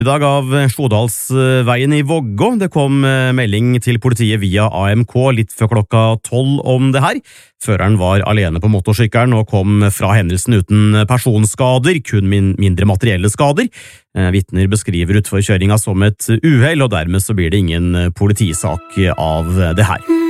I dag av Sjodalsveien i Vågå. Det kom melding til politiet via AMK litt før klokka 12 om det her. Føreren var alene på motorsykkelen og kom fra hendelsen uten personskader, kun mindre materielle skader. Vitner beskriver utforkjøringa som et uhell, og dermed så blir det ingen politisak av det her.